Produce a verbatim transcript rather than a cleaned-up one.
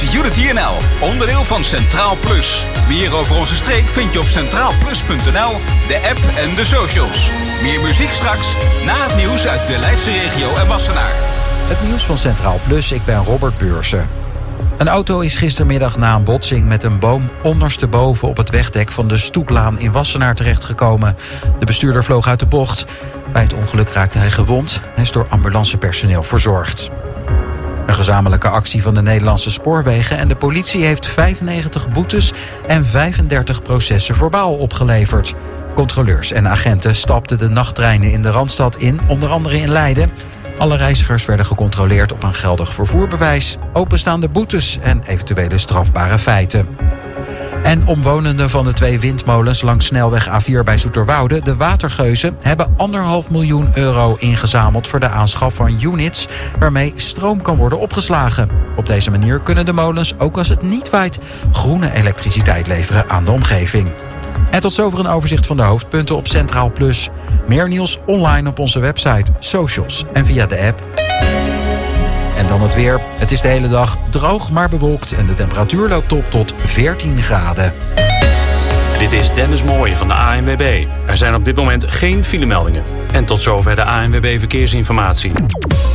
Unity N L, onderdeel van Centraal Plus. Meer over onze streek vind je op centraal plus punt n l, de app en de socials. Meer muziek straks, na het nieuws uit de Leidse regio en Wassenaar. Het nieuws van Centraal Plus, ik ben Robert Beursen. Een auto is gistermiddag na een botsing met een boom ondersteboven op het wegdek van de Stoeplaan in Wassenaar terechtgekomen. De bestuurder vloog uit de bocht. Bij het ongeluk raakte hij gewond. Hij is door ambulancepersoneel verzorgd. Een gezamenlijke actie van de Nederlandse Spoorwegen en de politie heeft vijfennegentig boetes en vijfendertig processen verbaal opgeleverd. Controleurs en agenten stapten de nachttreinen in de Randstad in, onder andere in Leiden. Alle reizigers werden gecontroleerd op een geldig vervoerbewijs, openstaande boetes en eventuele strafbare feiten. En omwonenden van de twee windmolens langs snelweg A vier bij Zoeterwoude, de Watergeuzen, hebben anderhalf miljoen euro ingezameld voor de aanschaf van units waarmee stroom kan worden opgeslagen. Op deze manier kunnen de molens, ook als het niet waait, groene elektriciteit leveren aan de omgeving. En tot zover een overzicht van de hoofdpunten op Centraal Plus. Meer nieuws online op onze website, socials en via de app. En dan het weer. Het is de hele dag droog maar bewolkt en de temperatuur loopt op tot veertien graden. Dit is Dennis Mooij van de A N W B. Er zijn op dit moment geen filemeldingen. En tot zover de A N W B Verkeersinformatie.